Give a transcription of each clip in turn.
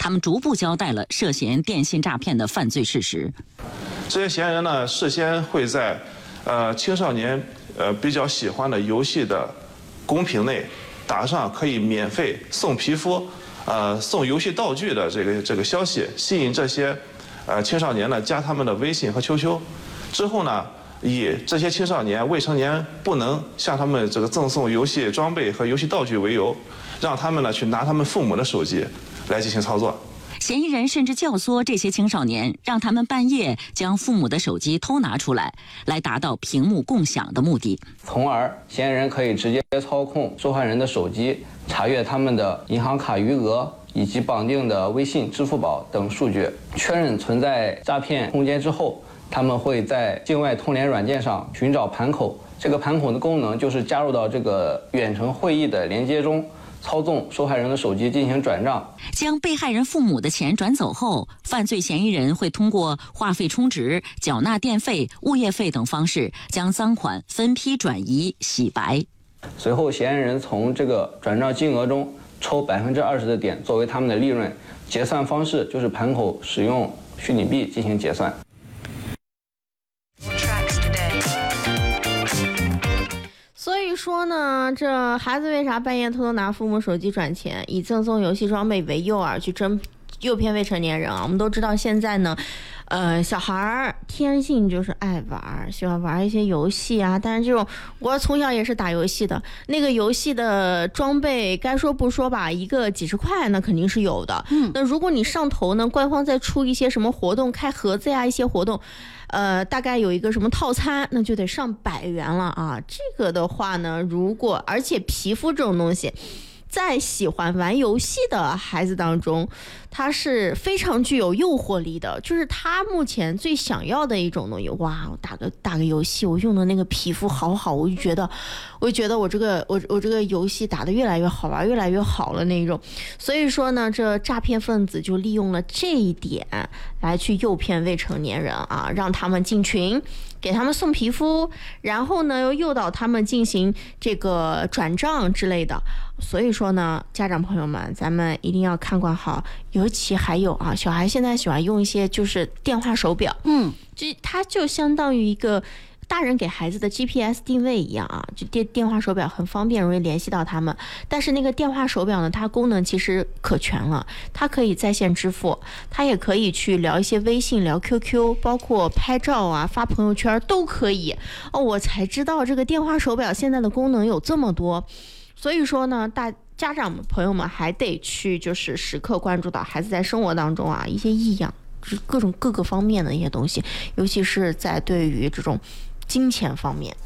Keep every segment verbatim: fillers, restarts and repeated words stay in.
他们逐步交代了涉嫌电信诈骗的犯罪事实。 这些嫌疑人呢，事先会在呃青少年呃比较喜欢的游戏的公屏内打上可以免费送皮肤、呃送游戏道具的这个这个消息，吸引这些呃青少年呢加他们的微信和 Q Q， 之后呢，以这些青少年未成年不能向他们这个赠送游戏装备和游戏道具为由，让他们呢去拿他们父母的手机来进行操作。 嫌疑人甚至教唆这些青少年，让他们半夜将父母的手机偷拿出来，来达到屏幕共享的目的。 从而，嫌疑人可以直接操控受害人的手机，查阅他们的银行卡余额以及绑定的微信、支付宝等数据。确认存在诈骗空间之后，他们会在境外通联软件上寻找盘口。这个盘口的功能就是加入到这个远程会议的连接中，操纵受害人的手机进行转账。 将被害人父母的钱转走后，犯罪嫌疑人会通过话费充值、缴纳电费、物业费等方式，将赃款分批转移洗白。 随后，嫌疑人从这个转账金额中抽百分之二十的点作为他们的利润，结算方式就是盘口使用虚拟币进行结算。 所以说呢，这孩子为啥半夜偷偷拿父母手机转钱，以赠送游戏装备为诱饵去争诱骗未成年人啊？我们都知道现在呢，呃，小孩儿天性就是爱玩，喜欢玩一些游戏啊。但是这种我从小也是打游戏的，那个游戏的装备该说不说吧，一个几十块那肯定是有的。嗯，那如果你上头呢，官方再出一些什么活动，开盒子呀，一些活动。呃，大概有一个什么套餐，那就得上百元了啊！这个的话呢，如果而且皮肤这种东西，在喜欢玩游戏的孩子当中，它是非常具有诱惑力的，就是他目前最想要的一种东西。哇，我打个打个游戏，我用的那个皮肤好好，我就觉得，我就觉得我这个我我这个游戏打得越来越好玩，越来越好了那种。所以说呢，这诈骗分子就利用了这一点来去诱骗未成年人啊，让他们进群，给他们送皮肤，然后呢又诱导他们进行这个转账之类的。所以说呢，家长朋友们，咱们一定要看管好，尤其还有啊，小孩现在喜欢用一些就是电话手表，嗯，这它就相当于一个大人给孩子的 G P S 定位一样啊，就电电话手表很方便，容易联系到他们。但是那个电话手表呢，它功能其实可全了，它可以在线支付，它也可以去聊一些微信、聊 Q Q， 包括拍照啊、发朋友圈都可以。哦，我才知道这个电话手表现在的功能有这么多。所以说呢，大家长朋友们还得去就是时刻关注到孩子在生活当中啊一些异样，就是各种各个方面的一些东西，尤其是在对于这种金钱方面。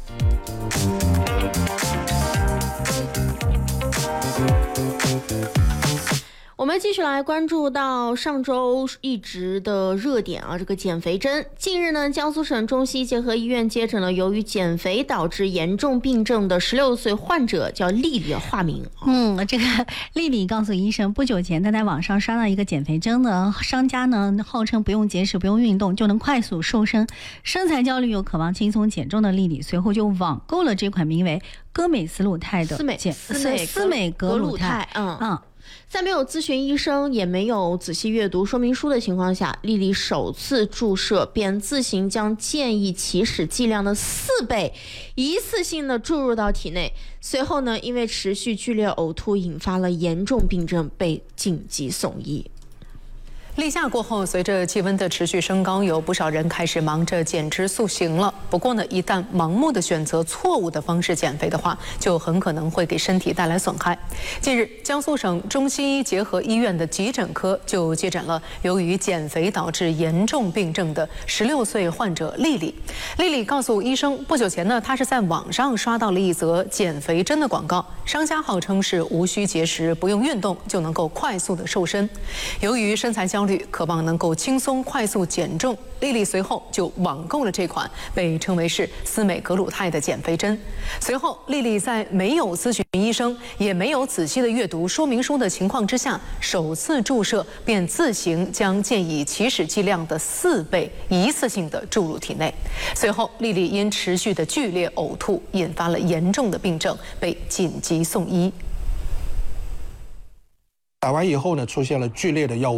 我们继续来关注到上周一直的热点啊，这个减肥针。近日呢，江苏省中西医结合医院接诊了由于减肥导致严重病症的十六岁患者，叫丽丽，化名。 嗯，这个丽丽告诉医生，不久前她在网上刷到一个减肥针呢，商家呢号称不用节食、不用运动就能快速瘦身，身材焦虑又渴望轻松减重的丽丽，随后就网购了这款名为歌美斯鲁肽的减斯美格鲁肽。 嗯嗯。在没有咨询医生也没有仔细阅读说明书的情况下，丽丽首次注射便自行将建议起始剂量的四倍一次性的注入到体内，随后呢，因为持续剧烈呕吐引发了严重病症，被紧急送医。 立夏过后，随着气温的持续升高，有不少人开始忙着减脂塑形了。不过呢，一旦盲目的选择错误的方式减肥的话，就很可能会给身体带来损害。近日，江苏省中西医结合医院的急诊科就接诊了由于减肥导致严重病症的十六岁患者丽丽。丽丽告诉医生，不久前呢，她是在网上刷到了一则减肥针的广告，商家号称是无需节食、不用运动就能够快速的瘦身。由于身材焦虑，渴望能够轻松快速减重，丽丽随后就网购了这款被称为是斯美格鲁肽的减肥针。随后，丽丽在没有咨询医生，也没有仔细的阅读说明书的情况之下，首次注射便自行将建议起始剂量的四倍一次性的注入体内。随后，丽丽因持续的剧烈呕吐，引发了严重的病症，被紧急送医。 打完以后呢，出现了剧烈的腰